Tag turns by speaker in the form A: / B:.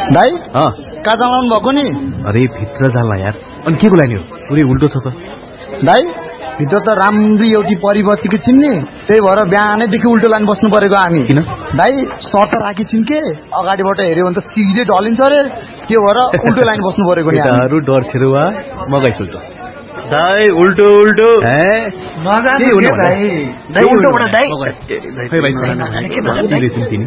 A: दाइ कहाँ जानु भएको नि?
B: अरे भित्र जाला यार। अनि के को लाने हो? पुरै उल्टो छ त।
A: दाइ भित्र त राम्री एउटी परि बसेकी छिन् नि, त्यही भएर बिहानैदेखि उल्टो लाइन बस्नु परेको हामी।
B: किन?
A: दाइ सर्ट राखी छिन् के, अगाडिबाट हेऱ्यो भने त सिधै ढलिन्छ अरे, त्यो भएर उल्टो लाइन बस्नु परेको नि।
B: केटाहरु डर छेरुवा मगाइस उल्टो। दाइ उल्टो उल्टो
A: नजाने के दाइ? दाइ उल्टोबाट दाइ।
B: खै भाइ के तिनी?